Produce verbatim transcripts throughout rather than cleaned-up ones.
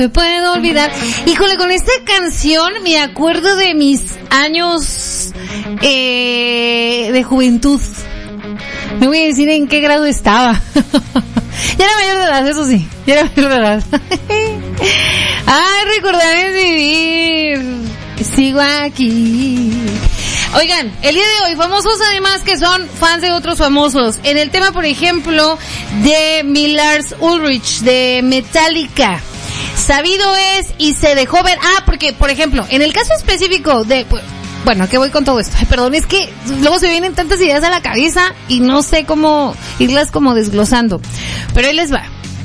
Me puedo olvidar. Híjole, con esta canción me acuerdo de mis años eh, de juventud. Me voy a decir en qué grado estaba. Ya era mayor de edad, eso sí. Ya era mayor de edad. Ay, recordar es vivir. Sigo aquí. Oigan, el día de hoy, famosos además que son fans de otros famosos. En el tema, por ejemplo, de Lars Ulrich, de Metallica. Sabido es y se dejó ver. Ah, porque, por ejemplo, en el caso específico de... Bueno, ¿a qué voy con todo esto? Ay, perdón, es que luego se vienen tantas ideas a la cabeza y no sé cómo irlas como desglosando. Pero ahí les va.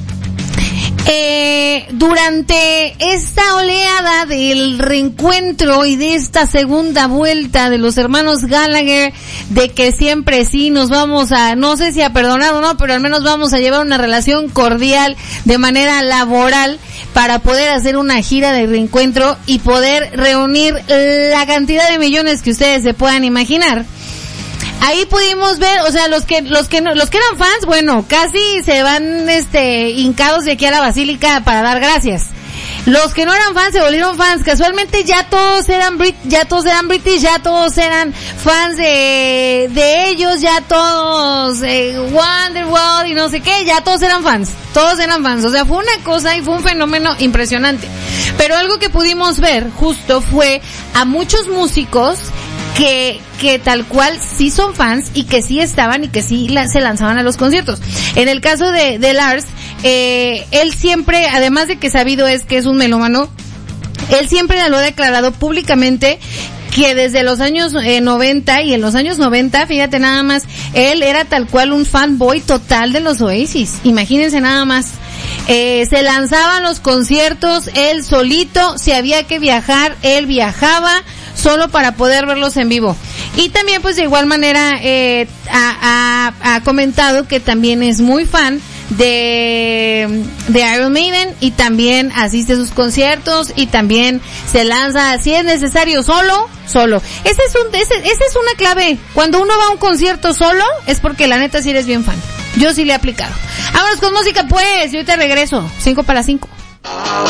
Eh, durante esta oleada del reencuentro y de esta segunda vuelta de los hermanos Gallagher, de que siempre sí nos vamos a, no sé si a perdonar o no, pero al menos vamos a llevar una relación cordial de manera laboral para poder hacer una gira de reencuentro y poder reunir la cantidad de millones que ustedes se puedan imaginar. Ahí pudimos ver, o sea, los que los que no, los que eran fans, bueno, casi se van este hincados de aquí a la basílica para dar gracias. Los que no eran fans se volvieron fans. Casualmente ya todos eran Brit, ya todos eran British, ya todos eran fans de de ellos, ya todos eh, Wonderwall y no sé qué, ya todos eran fans. Todos eran fans, o sea, fue una cosa y fue un fenómeno impresionante. Pero algo que pudimos ver justo fue a muchos músicos que que tal cual sí son fans y que sí estaban y que sí la, se lanzaban a los conciertos. En el caso de, de Lars, eh, él siempre, además de que sabido es que es un melómano, él siempre lo ha declarado públicamente que desde los años eh, noventa y en los años noventa, fíjate nada más, él era tal cual un fanboy total de los Oasis. Imagínense nada más. Eh, se lanzaban los conciertos él solito, si había que viajar, él viajaba solo para poder verlos en vivo. Y también pues de igual manera eh, ha, ha, ha comentado que también es muy fan de de Iron Maiden y también asiste a sus conciertos y también se lanza si es necesario solo, solo. Ese es un ese, esa es una clave. Cuando uno va a un concierto solo es porque la neta sí eres bien fan. Yo sí le he aplicado. Vámonos con música pues, yo te regreso. Cinco para las cinco.